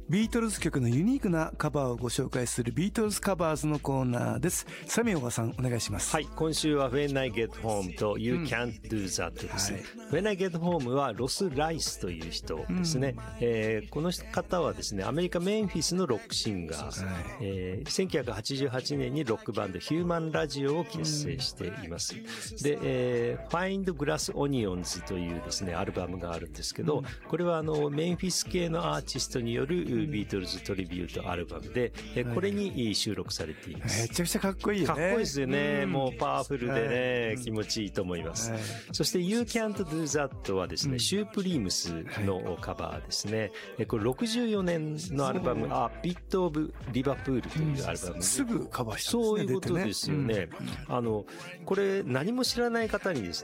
ビートルズ曲のユニークなカバーをご紹介するビートルズカバーズのコーナーです。サミオガさんお願いします。 はい、今週は When I Get Home と You Can't Do That ですね、When I Get Home はロス・ライスという人ですね、この方はですねアメリカメンフィスのロックシンガー、1988年にロックバンドヒューマンラジオを結成しています。で、Find Glass Onions というですねアルバムがあるんですけど、これはメンフィス系のアーティストによるビートルズトリビュートアルバムで、これに収録されています。 めちゃくちゃかっこいいよね。 かっこいいですよね。もうパワフルでね、気持ちいいと思います。そして You Can't Do That はですね、シュープリームスのカバーですね。これ64年のアルバム、ビットオブリバプールというアルバム。 すぐカバーしたんですね。 そういうことですよね。これ何も知らない方にですね